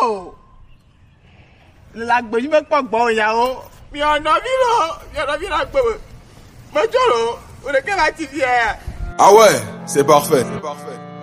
o. La gbèjú mẹ́ pọ̀ gbọ́ ìyàwó. Mi ọ̀nà mi rà gbé. Mo jọ̀rọ̀, o lè kẹ́ bá ti fi ẹ̀. Ah ouais, c'est parfait.